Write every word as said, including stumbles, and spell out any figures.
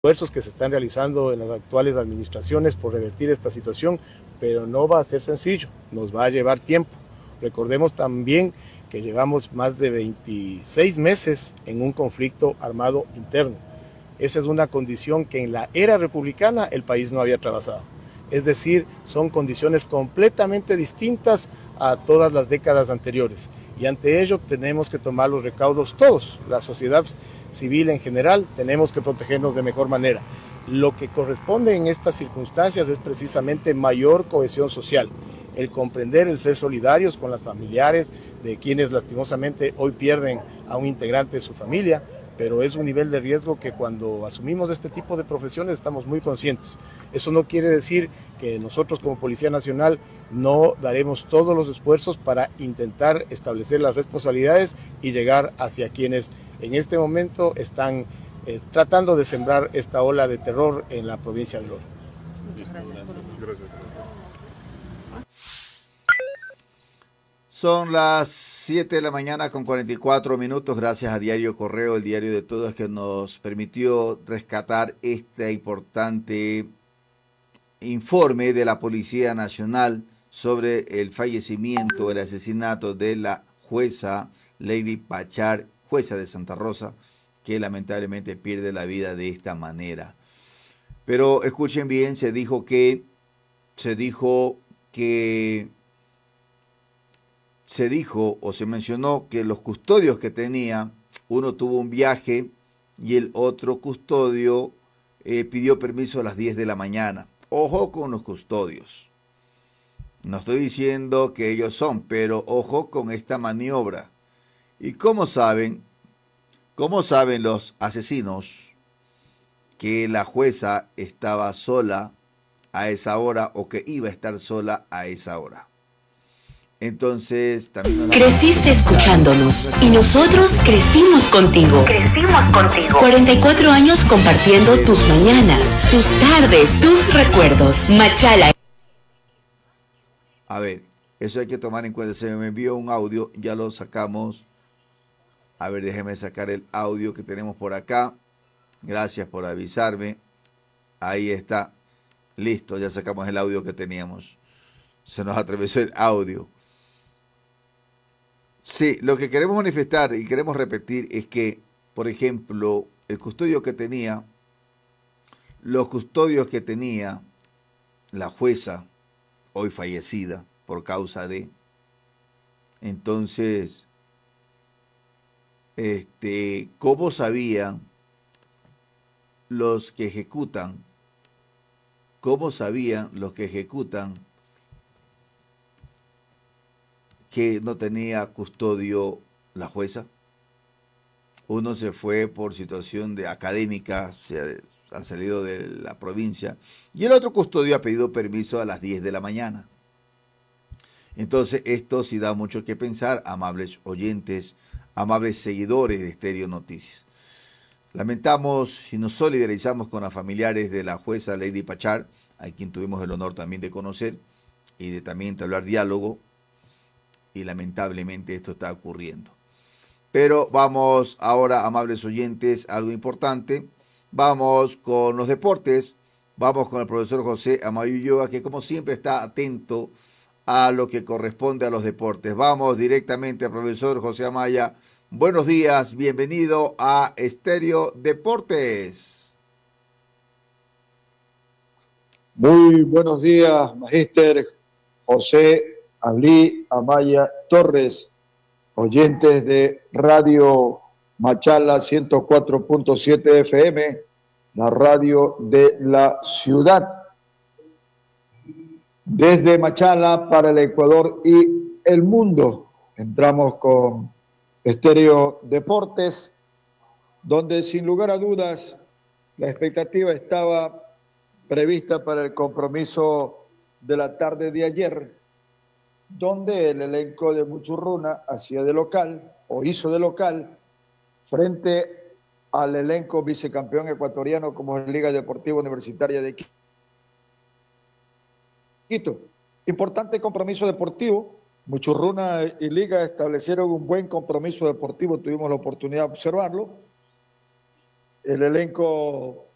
esfuerzos que se están realizando en las actuales administraciones por revertir esta situación, pero no va a ser sencillo, nos va a llevar tiempo. Recordemos también que llevamos más de veintiséis meses en un conflicto armado interno. Esa es una condición que en la era republicana el país no había atravesado. Es decir, son condiciones completamente distintas a todas las décadas anteriores. Y ante ello tenemos que tomar los recaudos todos, la sociedad civil en general, tenemos que protegernos de mejor manera. Lo que corresponde en estas circunstancias es precisamente mayor cohesión social, el comprender, el ser solidarios con las familiares de quienes lastimosamente hoy pierden a un integrante de su familia, pero es un nivel de riesgo que cuando asumimos este tipo de profesiones estamos muy conscientes. Eso no quiere decir que nosotros como Policía Nacional no daremos todos los esfuerzos para intentar establecer las responsabilidades y llegar hacia quienes en este momento están eh, tratando de sembrar esta ola de terror en la provincia de Loro. Muchas gracias. Gracias. Son las siete de la mañana con cuarenta y cuatro minutos. Gracias a Diario Correo, el diario de todos, que nos permitió rescatar este importante informe de la Policía Nacional sobre el fallecimiento, el asesinato de la jueza Lady Pachar, jueza de Santa Rosa, que lamentablemente pierde la vida de esta manera. Pero escuchen bien, se dijo que, se dijo que, se dijo o se mencionó que los custodios que tenía, uno tuvo un viaje y el otro custodio eh, pidió permiso a las diez de la mañana. Ojo con los custodios. No estoy diciendo que ellos son, pero ojo con esta maniobra. ¿Y cómo saben? ¿Cómo saben los asesinos que la jueza estaba sola a esa hora o que iba a estar sola a esa hora? Entonces, también nos creciste escuchándonos y nosotros crecimos contigo. Crecimos contigo. cuarenta y cuatro años compartiendo tus mañanas, tus tardes, tus recuerdos. Machala. A ver, eso hay que tomar en cuenta. Se me envió un audio, ya lo sacamos. A ver, déjeme sacar el audio que tenemos por acá. Gracias por avisarme. Ahí está. Listo, ya sacamos el audio que teníamos. Se nos atravesó el audio. Sí, lo que queremos manifestar y queremos repetir es que, por ejemplo, el custodio que tenía, los custodios que tenía la jueza, hoy fallecida por causa de, entonces, este, ¿cómo sabían los que ejecutan, cómo sabían los que ejecutan que no tenía custodio la jueza? Uno se fue por situación de académica, se ha, ha salido de la provincia, y el otro custodio ha pedido permiso a las diez de la mañana. Entonces esto sí da mucho que pensar, amables oyentes, amables seguidores de Estéreo Noticias. Lamentamos y nos solidarizamos con las familiares de la jueza Lady Pachar, a quien tuvimos el honor también de conocer y de también entablar diálogo, y lamentablemente esto está ocurriendo. Pero vamos ahora, amables oyentes, a algo importante. Vamos con los deportes, vamos con el profesor José Amaya Ulloa, que como siempre está atento a lo que corresponde a los deportes. Vamos directamente al profesor José Amaya. Buenos días, bienvenido a Estéreo Deportes. Muy buenos días, magíster José Ablí Amaya Torres, oyentes de Radio Machala ciento cuatro punto siete F M, la radio de la ciudad. Desde Machala para el Ecuador y el mundo, entramos con Estéreo Deportes, donde sin lugar a dudas la expectativa estaba prevista para el compromiso de la tarde de ayer, donde el elenco de Muchurruna hacía de local, o hizo de local, frente al elenco vicecampeón ecuatoriano como es la Liga Deportiva Universitaria de Quito. Importante compromiso deportivo. Muchurruna y Liga establecieron un buen compromiso deportivo, tuvimos la oportunidad de observarlo. El elenco